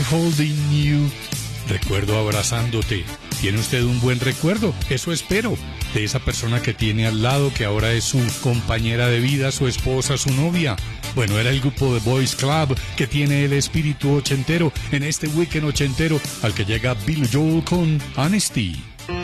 Remember holding you. Recuerdo abrazándote. ¿Tiene usted un buen recuerdo? Eso espero. De esa persona que tiene al lado, que ahora es su compañera de vida, su esposa, su novia. Bueno, era el grupo de Boys Club que tiene el espíritu ochentero en este weekend ochentero al que llega Billy Joel con Honesty.